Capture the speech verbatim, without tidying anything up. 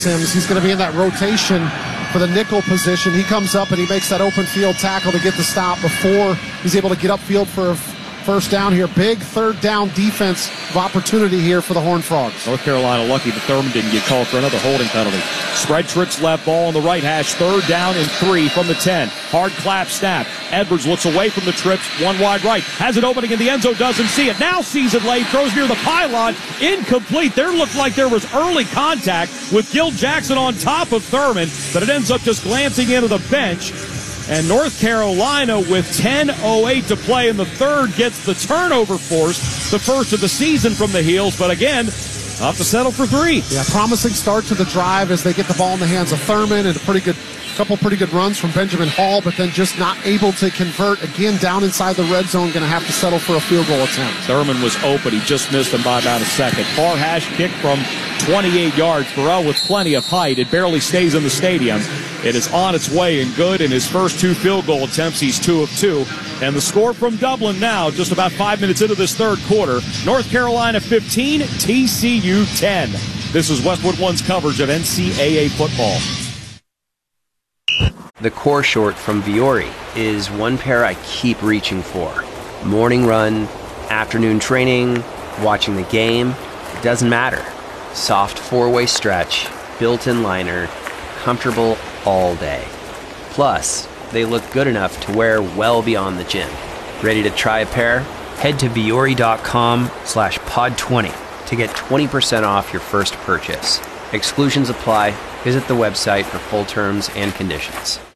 Sims. He's going to be in that rotation for the nickel position. He comes up and he makes that open field tackle to get the stop before he's able to get upfield for a first down here. Big third down defense of opportunity here for the Horned Frogs. North Carolina lucky that Thurman didn't get called for another holding penalty. Spread tricks left, ball on the right hash, third down and three from the ten. Hard clap snap. Edwards looks away from the trips, one wide right. Has it opening in the end zone, doesn't see it. Now sees it late, throws near the pylon, incomplete. There looked like there was early contact with Gil Jackson on top of Thurman, but it ends up just glancing into the bench. And North Carolina, with ten oh eight to play in the third, gets the turnover forced, the first of the season from the Heels, but again, off to settle for three. Yeah, promising start to the drive as they get the ball in the hands of Thurman, and a pretty good couple pretty good runs from Benjamin Hall, but then just not able to convert. Again, down inside the red zone, going to have to settle for a field goal attempt. Thurman was open. He just missed him by about a second. Far hash kick from twenty-eight yards. Burrell with plenty of height. It barely stays in the stadium. It is on its way and good. In his first two field goal attempts, he's two of two. And the score from Dublin now, just about five minutes into this third quarter. North Carolina fifteen, T C U ten. This is Westwood One's coverage of N C double A football. The core short from Vuori is one pair I keep reaching for. Morning run, afternoon training, watching the game, it doesn't matter. Soft four-way stretch, built-in liner, comfortable all day. Plus, they look good enough to wear well beyond the gym. Ready to try a pair? Head to Vuori.com slash pod 20 to get twenty percent off your first purchase. Exclusions apply. Visit the website for full terms and conditions.